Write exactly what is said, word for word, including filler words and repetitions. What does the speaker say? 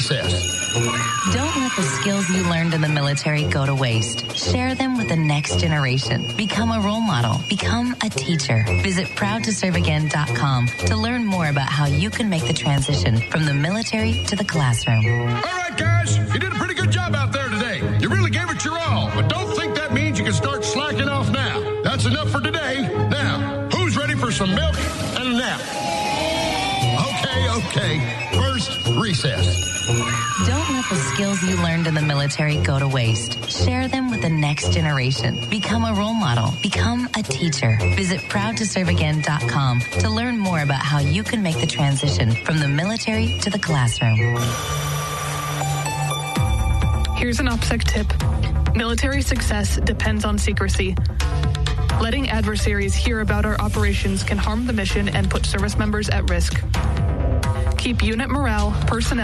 recess. Don't let the skills you learned in the military go to waste. Share them with the next generation. Become a role model. Become a teacher. Visit proud to serve again dot com to learn more about how you can make the transition from the military to the classroom. All right, guys, you did a pretty good job out there today. You really gave it your all, but don't think that means you can start slacking off now. That's enough for today. Now, who's ready for some milk and a nap? Okay, okay. First, recess. Don't let the skills you learned in the military go to waste. Share them with the next generation. Become a role model. Become a teacher. Visit proud to serve again dot com to learn more about how you can make the transition from the military to the classroom. Here's an OPSEC tip. Military success depends on secrecy. Letting adversaries hear about our operations can harm the mission and put service members at risk. Keep unit morale, personnel,